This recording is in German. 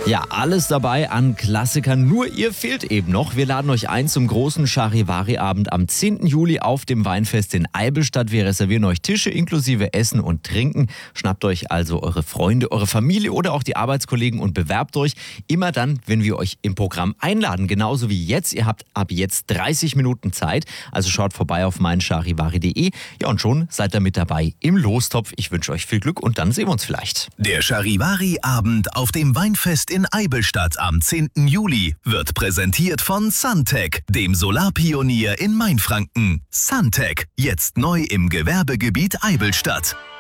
Ja, alles dabei an Klassikern, nur ihr fehlt eben noch. Wir laden euch ein zum großen Charivari-Abend am 10. Juli auf dem Weinfest in Eibenstadt. Wir reservieren euch Tische inklusive Essen und Trinken. Schnappt euch also eure Freunde, eure Familie oder auch die Arbeitskollegen und bewerbt euch. Immer dann, wenn wir euch im Programm einladen. Genauso wie jetzt. Ihr habt ab jetzt 30 Minuten Zeit. Also schaut vorbei auf meincharivari.de. Ja, und schon seid ihr mit dabei im Lostopf. Ich wünsche euch viel Glück und dann sehen wir uns vielleicht. Der Charivari-Abend auf dem Weinfest in Eibenstadt am 10. Juli wird präsentiert von Suntech, dem Solarpionier in Mainfranken. Suntech, jetzt neu im Gewerbegebiet Eibenstadt.